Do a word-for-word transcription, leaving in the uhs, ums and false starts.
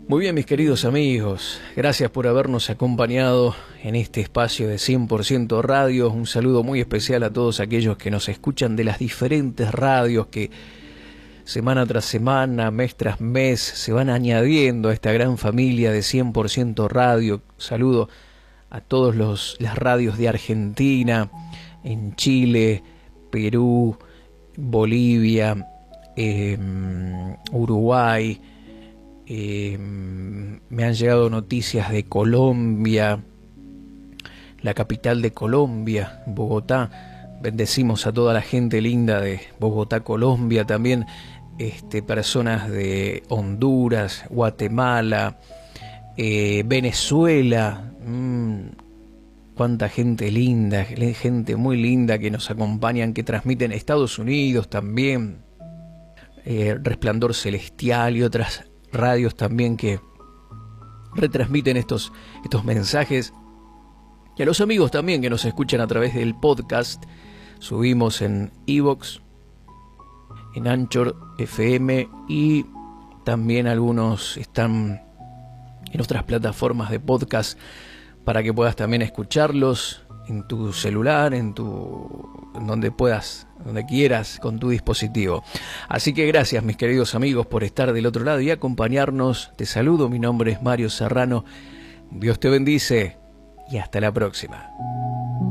Muy bien, mis queridos amigos, gracias por habernos acompañado en este espacio de cien por ciento Radio. Un saludo muy especial a todos aquellos que nos escuchan de las diferentes radios que semana tras semana, mes tras mes, se van añadiendo a esta gran familia de cien por ciento Radio. Saludo a todos los las radios de Argentina, en Chile, Perú, Bolivia, eh, Uruguay. Eh, me han llegado noticias de Colombia, la capital de Colombia, Bogotá. Bendecimos a toda la gente linda de Bogotá, Colombia. También este, personas de Honduras, Guatemala, eh, Venezuela. Mm, cuánta gente linda, gente muy linda que nos acompañan, que transmiten. Estados Unidos también, eh, Resplandor Celestial y otras radios también que retransmiten estos, estos mensajes. Y a los amigos también que nos escuchan a través del podcast. Subimos en iVoox, en Anchor F M, y también algunos están en otras plataformas de podcast para que puedas también escucharlos en tu celular, en tu en donde puedas, donde quieras, con tu dispositivo. Así que gracias, mis queridos amigos, por estar del otro lado y acompañarnos. Te saludo, mi nombre es Mario Serrano. Dios te bendice y hasta la próxima.